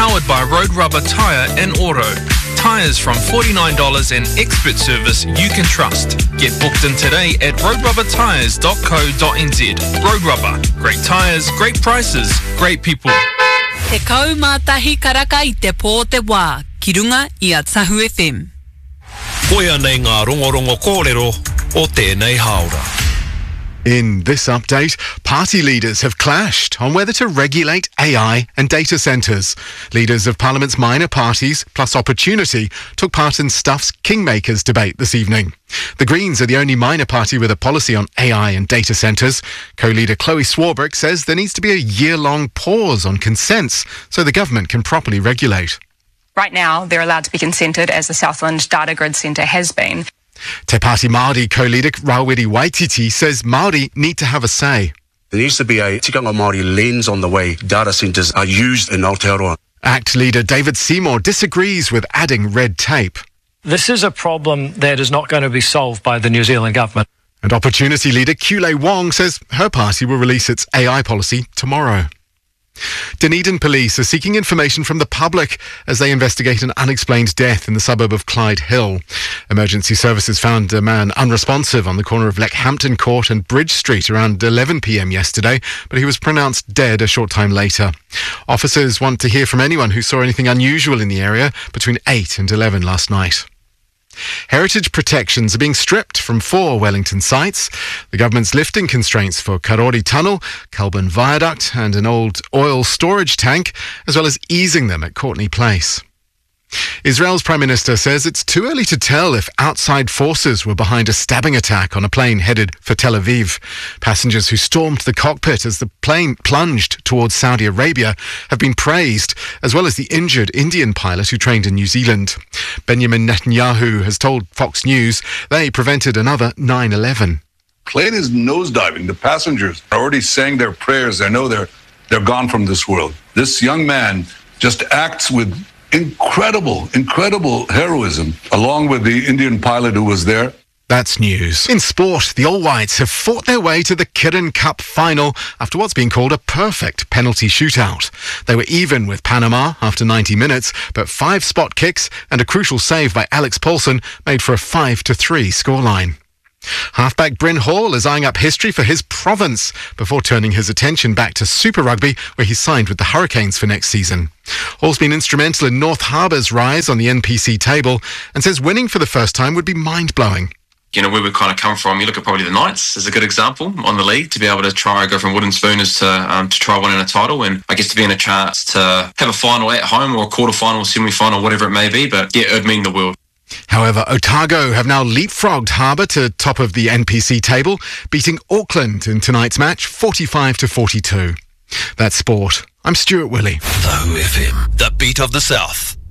powered by Road Rubber Tyre and Auto. Tyres from $49 and expert service you can trust. Get booked in today at roadrubbertyres.co.nz. Road Rubber. Great tyres, great prices, great people. Te kaumātahi karaka I te pō te wā, ki runga I a Tahu FM. Koia nei ngā rongorongo kōrero o tēnei haora. In this update, party leaders have clashed on whether to regulate AI and data centres. Leaders of Parliament's minor parties, plus Opportunity, took part in Stuff's Kingmakers debate this evening. The Greens are the only minor party with a policy on AI and data centres. Co-leader Chloe Swarbrick says there needs to be a year-long pause on consents so the government can properly regulate. Right now, they're allowed to be consented, as the Southland Data Grid Centre has been. Te Pāti Māori co-leader Rawiri Waititi says Māori need to have a say. There needs to be a tikanga Māori lens on the way data centres are used in Aotearoa. ACT leader David Seymour disagrees with adding red tape. This is a problem that is not going to be solved by the New Zealand government. And Opportunity leader Kule Wong says her party will release its AI policy tomorrow. Dunedin police are seeking information from the public as they investigate an unexplained death in the suburb of Clyde Hill. Emergency services found a man unresponsive on the corner of Leckhampton Court and Bridge Street around 11 p.m. yesterday, but he was pronounced dead a short time later. Officers want to hear from anyone who saw anything unusual in the area between 8 and 11 last night. Heritage protections are being stripped from 4 Wellington sites. The government's lifting constraints for Karori Tunnel, Culburn Viaduct and an old oil storage tank, as well as easing them at Courtney Place. Israel's Prime Minister says it's too early to tell if outside forces were behind a stabbing attack on a plane headed for Tel Aviv. Passengers who stormed the cockpit as the plane plunged towards Saudi Arabia have been praised, as well as the injured Indian pilot who trained in New Zealand. Benjamin Netanyahu has told Fox News they prevented another 9/11. Plane is nosediving. The passengers are already saying their prayers. They know they're gone from this world. This young man just acts with incredible heroism, along with the Indian pilot who was there. That's news. In sport, the All Whites have fought their way to the Kirin Cup final after what's been called a perfect penalty shootout. They were even with Panama after 90 minutes, but 5 spot kicks and a crucial save by Alex Paulson made for a 5-3 scoreline. Halfback Bryn Hall is eyeing up history for his province before turning his attention back to Super Rugby, where he signed with the Hurricanes for next season. Hall's been instrumental in North Harbour's rise on the NPC table and says winning for the first time would be mind-blowing. You know, where we've kind of come from, you look at probably the Knights as a good example on the league, to be able to try go from wooden spooners to try winning a title, and I guess to be in a chance to have a final at home or a quarter-final, semi-final, whatever it may be, but yeah, it would mean the world. However, Otago have now leapfrogged Harbour to top of the NPC table, beating Auckland in tonight's match 45-42. That's sport. I'm Stuart Willey. Tahu FM, the beat of the South.